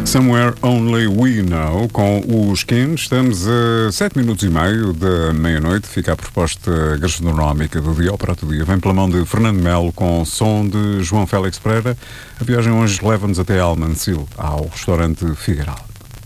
Somewhere Only We Know, com os Skins. Estamos a 7 minutos e meio da meia-noite. Fica a proposta gastronómica do dia ao prato do dia. Vem pela mão de Fernando Melo, com som de João Félix Pereira. A viagem hoje leva-nos até Almancil, ao restaurante Figueiral.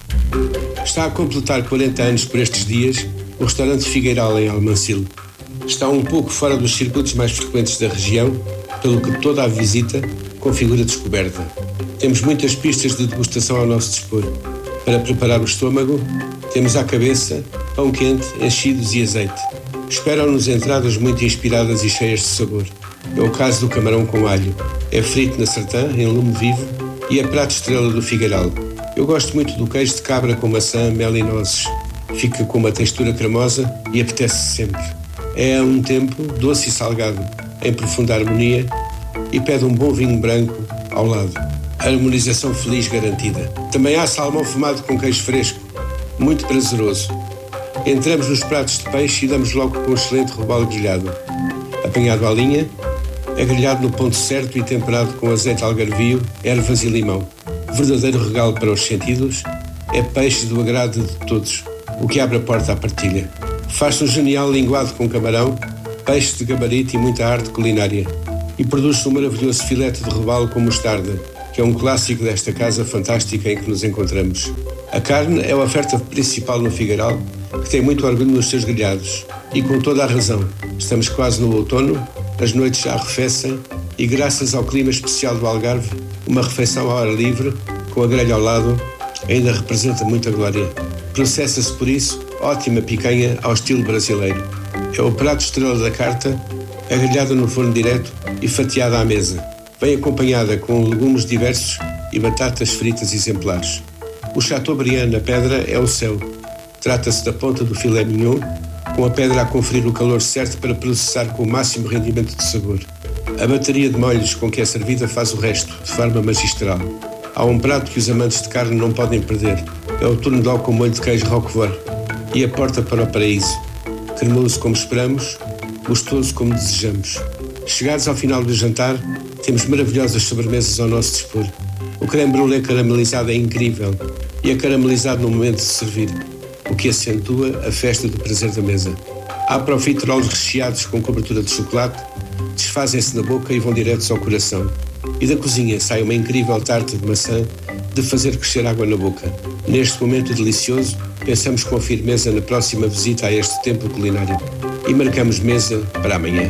Está a completar 40 anos por estes dias o restaurante Figueiral em Almancil. Está um pouco fora dos circuitos mais frequentes da região, pelo que toda a visita configura descoberta. Temos muitas pistas de degustação ao nosso dispor. Para preparar o estômago, temos à cabeça pão quente, enchidos e azeite. Esperam-nos entradas muito inspiradas e cheias de sabor. É o caso do camarão com alho. É frito na sartã, em lume vivo, e é prato estrela do Figueiral. Eu gosto muito do queijo de cabra com maçã, mel e nozes. Fica com uma textura cremosa e apetece sempre. É a um tempo doce e salgado, em profunda harmonia, e pede um bom vinho branco ao lado. Harmonização feliz garantida. Também há salmão fumado com queijo fresco, muito prazeroso. Entramos nos pratos de peixe e damos logo com um excelente robalo grelhado. Apanhado à linha, é grelhado no ponto certo e temperado com azeite algarvio, ervas e limão. Verdadeiro regalo para os sentidos, é peixe do agrado de todos, o que abre a porta à partilha. Faz-se um genial linguado com camarão, peixe de gabarito e muita arte culinária. E produz-se um maravilhoso filete de robalo com mostarda, que é um clássico desta casa fantástica em que nos encontramos. A carne é a oferta principal no Figueiral, que tem muito orgulho nos seus grelhados. E com toda a razão. Estamos quase no outono, as noites já arrefecem e, graças ao clima especial do Algarve, uma refeição ao ar livre, com a grelha ao lado, ainda representa muita glória. Processa-se, por isso, ótima picanha ao estilo brasileiro. É o prato estrela da carta, grelhada no forno direto e fatiada à mesa. Vem acompanhada com legumes diversos e batatas fritas exemplares. O Chateaubriand na pedra é o céu. Trata-se da ponta do filé mignon, com a pedra a conferir o calor certo para processar com o máximo rendimento de sabor. A bateria de molhos com que é servida faz o resto, de forma magistral. Há um prato que os amantes de carne não podem perder. É o tournesol com molho de queijo roquefort e a porta para o paraíso. Cremoso como esperamos, gostoso como desejamos. Chegados ao final do jantar, temos maravilhosas sobremesas ao nosso dispor. O creme brulee caramelizado é incrível e é caramelizado no momento de servir, o que acentua a festa do prazer da mesa. Há profiteroles recheados com cobertura de chocolate, desfazem-se na boca e vão diretos ao coração. E da cozinha sai uma incrível tarta de maçã de fazer crescer água na boca. Neste momento delicioso, pensamos com firmeza na próxima visita a este templo culinário e marcamos mesa para amanhã.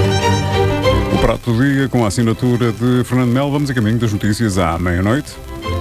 O prato do dia com a assinatura de Fernando Melo. Vamos a caminho das notícias à meia-noite.